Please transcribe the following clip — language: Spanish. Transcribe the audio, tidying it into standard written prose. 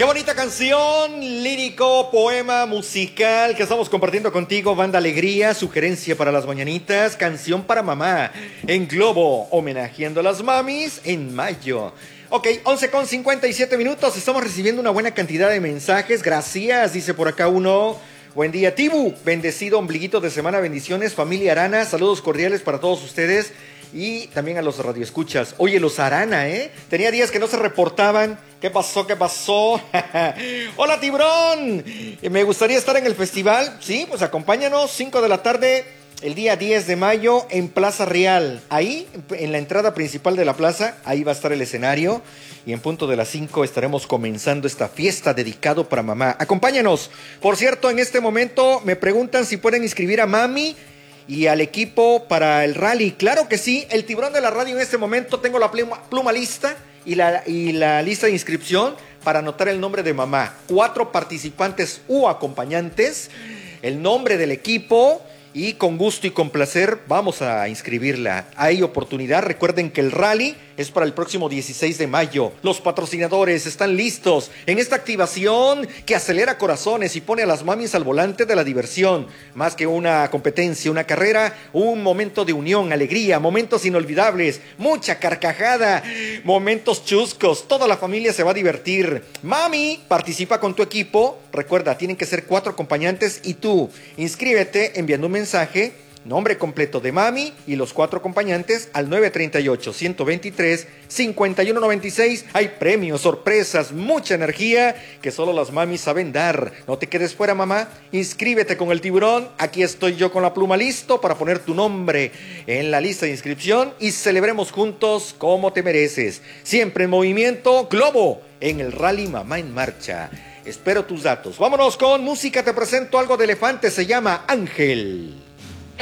Qué bonita canción, lírico, poema musical que estamos compartiendo contigo, Banda Alegría, sugerencia para las mañanitas, canción para mamá, en Globo, homenajeando a las mamis en mayo. Ok, 11:57, estamos recibiendo una buena cantidad de mensajes, gracias, dice por acá uno. Buen día, Tibu, bendecido ombliguito de semana, bendiciones, familia Arana, saludos cordiales para todos ustedes. Y también a los radioescuchas. Oye, los Arana, tenía días que no se reportaban. ¿Qué pasó? ¿Qué pasó? Hola, Tiburón. Me gustaría estar en el festival. Sí, pues acompáñanos, 5 de la tarde, el día 10 de mayo, en Plaza Real. Ahí, en la entrada principal de la plaza, ahí va a estar el escenario. Y en punto de las 5 estaremos comenzando esta fiesta dedicado para mamá. Acompáñanos. Por cierto, en este momento me preguntan si pueden inscribir a mami y al equipo para el rally. Claro que sí, el Tiburón de la radio en este momento tengo la pluma lista y la lista de inscripción para anotar el nombre de mamá. 4 participantes u acompañantes, el nombre del equipo y con gusto y con placer vamos a inscribirla. Hay oportunidad, recuerden que el rally es para el próximo 16 de mayo. Los patrocinadores están listos en esta activación que acelera corazones y pone a las mamis al volante de la diversión. Más que una competencia, una carrera, un momento de unión, alegría, momentos inolvidables, mucha carcajada, momentos chuscos. Toda la familia se va a divertir. Mami, participa con tu equipo. Recuerda, tienen que ser 4 acompañantes y tú. Inscríbete enviando un mensaje, nombre completo de mami y los 4 acompañantes al 938-123-5196. Hay premios, sorpresas, mucha energía que solo las mamis saben dar. No te quedes fuera, mamá. Inscríbete con el Tiburón. Aquí estoy yo con la pluma listo para poner tu nombre en la lista de inscripción y celebremos juntos como te mereces. Siempre en movimiento, Globo, en el Rally Mamá en Marcha. Espero tus datos. Vámonos con música, te presento algo de Elefante, se llama Ángel.